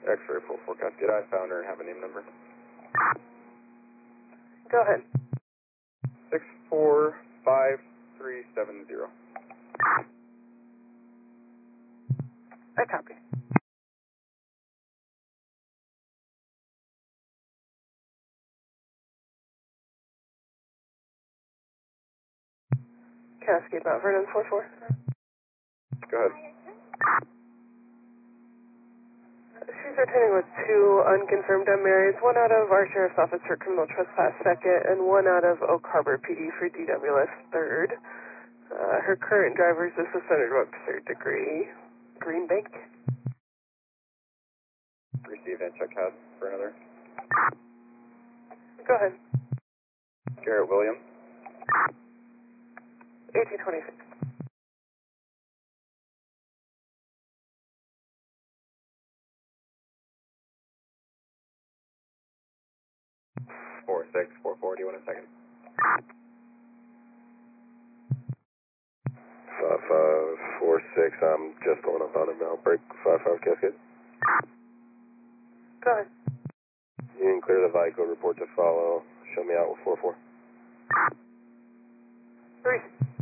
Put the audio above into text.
X-ray 44 Cascade, I found her and have a name number. Go ahead. 645370. I copy. Cascade Mount Vernon 44. Go ahead. She's returning with 2 unconfirmed unmarrieds, 1 out of our Sheriff's Office for criminal trespass second, and 1 out of Oak Harbor PD for DWS third. Her current driver is a suspended road third degree. Green Bank. Received and check out for another. Go ahead. Garrett Williams. 1826. Four six four four. Do you want a second? 5546. I'm just going up on him now. Break 55 Cascade. Go ahead. You can clear the vehicle. Report to follow. Show me out with 44. 3.